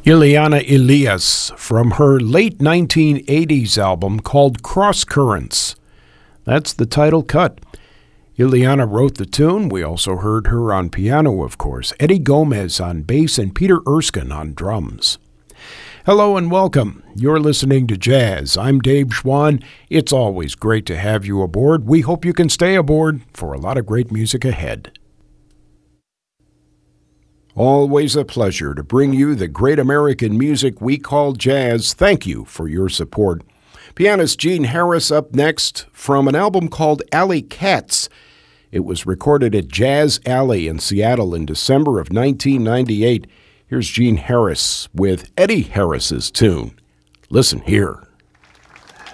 Ileana Elias from her late 1980s album called Cross Currents. That's the title cut. Ileana wrote the tune. We also heard her on piano, of course. Eddie Gomez on bass and Peter Erskine on drums. Hello and welcome. You're listening to Jazz. I'm Dave Schwann. It's always great to have you aboard. We hope you can stay aboard for a lot of great music ahead. Always a pleasure to bring you the great American music we call jazz. Thank you for your support. Pianist Gene Harris up next from an album called Alley Cats. It was recorded at Jazz Alley in Seattle in December of 1998. Here's Gene Harris with Eddie Harris's tune. Listen here.